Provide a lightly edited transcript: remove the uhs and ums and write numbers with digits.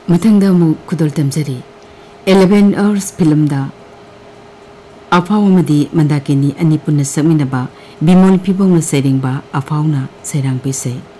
मथंगदा मु खुदोल तमजरी 11 Hours फिल्मदा अफावमदी मंदाकिनी अनि पुन्ना सकमिनबा बिमोल फिबोंना सेरिंगबा अफावना सेरांग पिसे